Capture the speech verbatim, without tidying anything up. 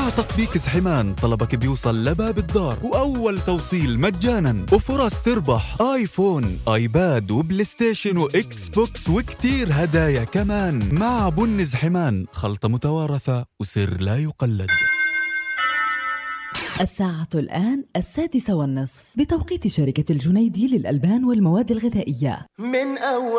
مع تطبيق زحمان طلبك بيوصل لباب الدار وأول توصيل مجانا وفرص تربح آيفون آيباد وبلاي ستيشن وإكس بوكس وكتير هدايا كمان مع بن زحمان، خلطة متوارثة وسر لا يقلد. الساعة الآن السادسة والنصف بتوقيت شركة الجنيدي للألبان والمواد الغذائية. من أول